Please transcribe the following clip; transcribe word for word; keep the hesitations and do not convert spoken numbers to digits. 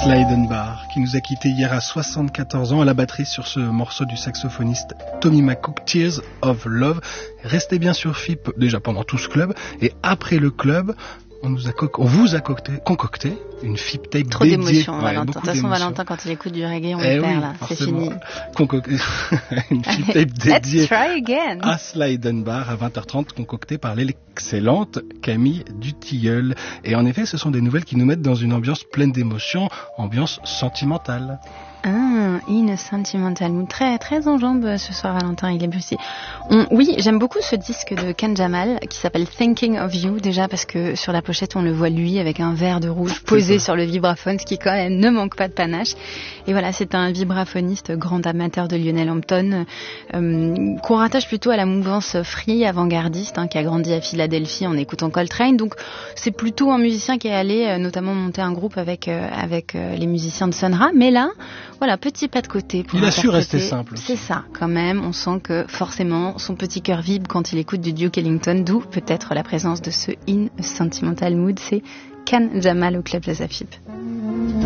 Slydenbar, qui nous a quittés hier à soixante-quatorze ans à la batterie sur ce morceau du saxophoniste Tommy McCook, Tears of Love. Restez bien sur F I P déjà pendant tout ce club, et après le club, on, nous a co- on vous a concocté, concocté une F I P tape Trop dédiée. d'émotions, Ouais, Valentin. De toute façon, d'émotions. Valentin, quand il écoute du reggae, on Eh le perd oui, là. C'est forcément. fini. Concoc- une F I P tape dédiée Let's try again. à Slydenbar à vingt heures trente, concoctée par l'excellente Camille Dutilleul. Et en effet, ce sont des nouvelles qui nous mettent dans une ambiance pleine d'émotions, ambiance sentimentale. Ah, une sentimental mood. Très, très en jambes ce soir, Valentin. Il est bossé. On, oui, j'aime beaucoup ce disque de Ken Jamal qui s'appelle Thinking of You, déjà parce que sur la pochette, on le voit lui avec un verre de rouge posé sur le vibraphone, ce qui quand même ne manque pas de panache. Et voilà, c'est un vibraphoniste grand amateur de Lionel Hampton, euh, qu'on rattache plutôt à la mouvance free avant-gardiste, hein, qui a grandi à Philadelphie en écoutant Coltrane. Donc, c'est plutôt un musicien qui est allé euh, notamment monter un groupe avec, euh, avec euh, les musiciens de Sun Ra. Mais là, voilà, petit pas de côté pour Il a su interpréter. rester simple aussi. C'est ça, quand même. On sent que forcément, son petit cœur vibre quand il écoute du Duke Ellington, d'où peut-être la présence de ce In a Sentimental Mood. C'est Ken Jamal au Club Jazz à F I P.